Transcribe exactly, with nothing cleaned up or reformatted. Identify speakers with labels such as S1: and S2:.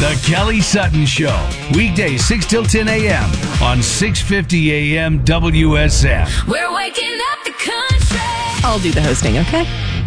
S1: The Kelly Sutton Show. Weekdays six till ten a.m. on six fifty a.m. W S M.
S2: We're waking up the country.
S3: I'll do the hosting, okay?